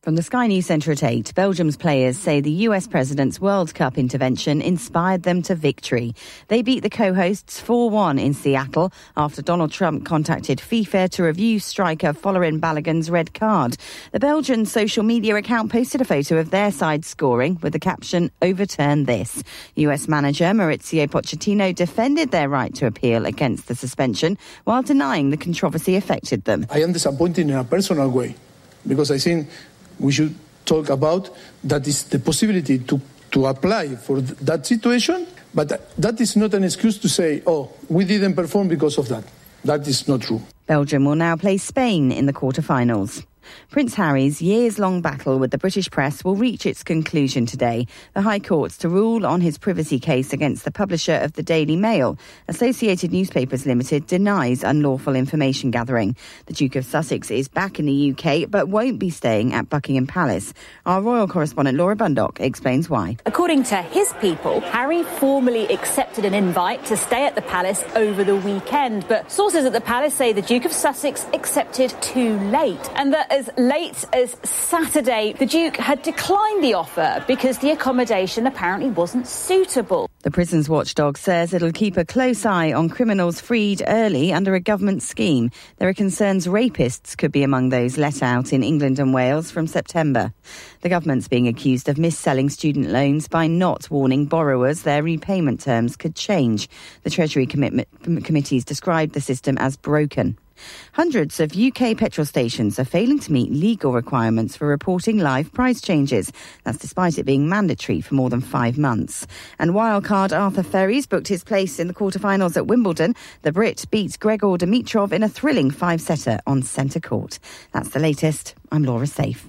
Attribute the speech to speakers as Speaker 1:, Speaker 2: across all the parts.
Speaker 1: From the Sky News Centre at 8, Belgium's players say the US president's World Cup intervention inspired them to victory. They beat the co-hosts 4-1 in Seattle after Donald Trump contacted FIFA to review striker Folarin Balogun's red card. The Belgian social media account posted a photo of their side scoring with the caption, "Overturn this." US manager Mauricio Pochettino defended their right to appeal against the suspension while denying the controversy affected them.
Speaker 2: I am disappointed in a personal way because I think we should talk about that is the possibility to apply for that situation, but that is not an excuse to say, oh, we didn't perform because of that. That is not true.
Speaker 1: Belgium will now play Spain in the quarter-finals. Prince Harry's years-long battle with the British press will reach its conclusion today. The High Court's to rule on his privacy case against the publisher of the Daily Mail. Associated Newspapers Limited denies unlawful information gathering. The Duke of Sussex is back in the UK but won't be staying at Buckingham Palace. Our royal correspondent Laura Bundock explains why.
Speaker 3: According to his people, Harry formally accepted an invite to stay at the palace over the weekend, but sources at the palace say the Duke of Sussex accepted too late, and that as late as Saturday, the Duke had declined the offer because the accommodation apparently wasn't suitable.
Speaker 1: The prisons watchdog says it'll keep a close eye on criminals freed early under a government scheme. There are concerns rapists could be among those let out in England and Wales from September. The government's being accused of mis-selling student loans by not warning borrowers their repayment terms could change. The Treasury committees described the system as broken. Hundreds of UK petrol stations are failing to meet legal requirements for reporting live price changes. That's despite it being mandatory for more than 5 months. And wildcard Arthur Ferries booked his place in the quarter-finals at Wimbledon. The Brit beat Gregor Dimitrov in a thrilling 5-setter on centre court. That's the latest. I'm Laura Safe.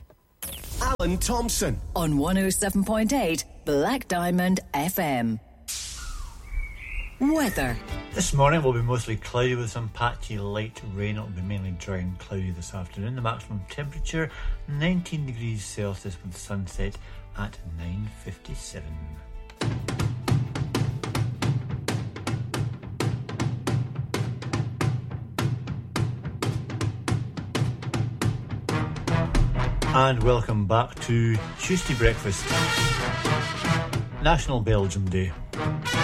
Speaker 4: Alan Thompson
Speaker 5: on 107.8 Black Diamond FM. Weather.
Speaker 6: This morning will be mostly cloudy with some patchy light rain. It will be mainly dry and cloudy this afternoon. The maximum temperature 19 degrees Celsius with sunset at 9:57. And welcome back to Tuesday Breakfast. National Belgium Day.